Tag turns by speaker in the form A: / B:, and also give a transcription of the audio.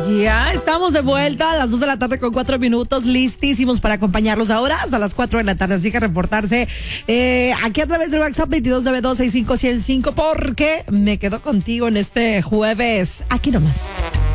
A: Ya estamos de vuelta a las 2 de la tarde con 4 minutos, listísimos para acompañarlos ahora hasta las 4 de la tarde. Así que reportarse aquí a través del WhatsApp 2292651005 porque me quedo contigo en este jueves. Aquí nomás.